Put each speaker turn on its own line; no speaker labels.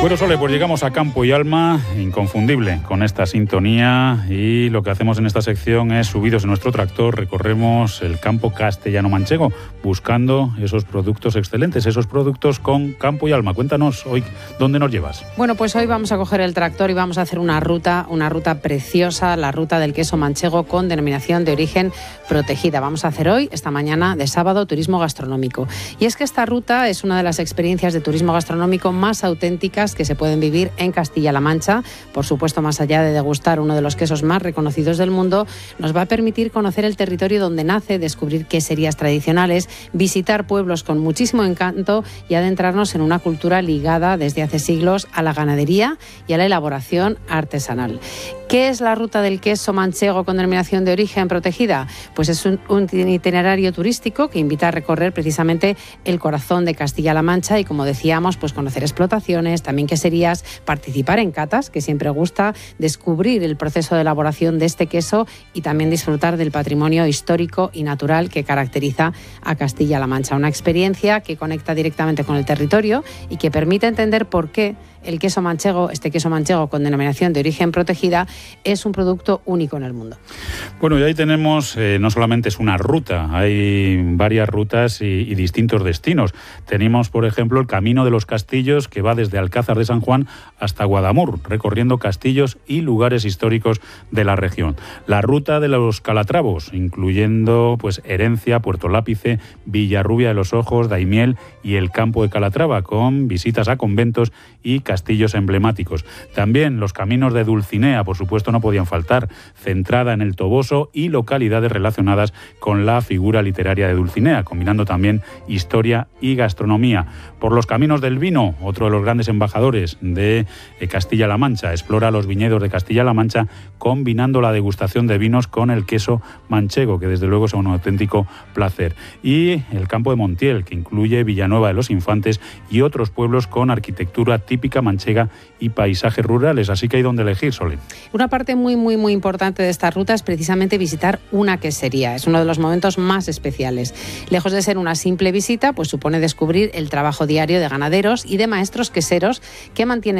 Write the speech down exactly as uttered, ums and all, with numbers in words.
Bueno, Sole, pues llegamos a Campo y Alma, inconfundible con esta sintonía, y lo que hacemos en esta sección es, subidos en nuestro tractor, recorremos el campo castellano-manchego buscando esos productos excelentes, esos productos con Campo y Alma. Cuéntanos hoy, ¿dónde nos llevas?
Bueno, pues hoy vamos a coger el tractor y vamos a hacer una ruta, una ruta preciosa, la ruta del queso manchego con denominación de origen protegida. Vamos a hacer hoy, esta mañana de sábado, turismo gastronómico. Y es que esta ruta es una de las experiencias de turismo gastronómico más auténticas que se pueden vivir en Castilla-La Mancha. Por supuesto, más allá de degustar uno de los quesos más reconocidos del mundo, nos va a permitir conocer el territorio donde nace, descubrir queserías tradicionales, visitar pueblos con muchísimo encanto y adentrarnos en una cultura ligada desde hace siglos a la ganadería y a la elaboración artesanal. ¿Qué es la ruta del queso manchego con denominación de origen protegida? Pues es un, un itinerario turístico que invita a recorrer precisamente el corazón de Castilla-La Mancha y, como decíamos, pues conocer explotaciones, también queserías, participar en catas, que siempre gusta, descubrir el proceso de elaboración de este queso y también disfrutar del patrimonio histórico y natural que caracteriza a Castilla-La Mancha. Una experiencia que conecta directamente con el territorio y que permite entender por qué el queso manchego, este queso manchego con denominación de origen protegida, es un producto único en el mundo.
Bueno, y ahí tenemos, eh, no solamente es una ruta, hay varias rutas y, y distintos destinos. Tenemos, por ejemplo, el Camino de los Castillos, que va desde Alcázar de San Juan hasta Guadamur, recorriendo castillos y lugares históricos de la región. La ruta de los Calatravos, incluyendo pues Herencia, Puerto Lápice, Villarrubia de los Ojos, Daimiel y el Campo de Calatrava, con visitas a conventos y castillos emblemáticos. También los caminos de Dulcinea, por supuesto, no podían faltar, centrada en el Toboso y localidades relacionadas con la figura literaria de Dulcinea, combinando también historia y gastronomía. Por los caminos del vino, otro de los grandes embajadores de Castilla-La Mancha, explora los viñedos de Castilla-La Mancha, combinando la degustación de vinos con el queso manchego, que desde luego es un auténtico placer. Y el Campo de Montiel, que incluye Villanueva de los Infantes y otros pueblos con arquitectura típica manchega y paisajes rurales, así que hay donde elegir, Sole.
Una parte muy, muy, muy importante de esta ruta es precisamente visitar una quesería. Es uno de los momentos más especiales. Lejos de ser una simple visita, pues supone descubrir el trabajo diario de ganaderos y de maestros queseros que mantienen